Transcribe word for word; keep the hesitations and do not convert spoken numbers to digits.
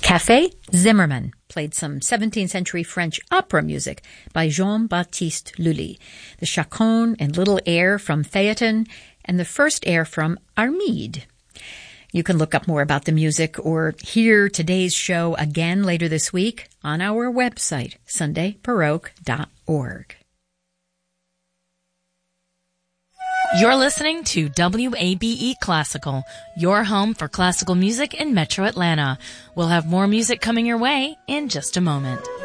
Café Zimmermann played some seventeenth century French opera music by Jean-Baptiste Lully, the chaconne and little air from Phaeton, and the first air from Armide. You can look up more about the music or hear today's show again later this week on our website, sunday baroque dot org. You're listening to W A B E Classical, your home for classical music in Metro Atlanta. We'll have more music coming your way in just a moment.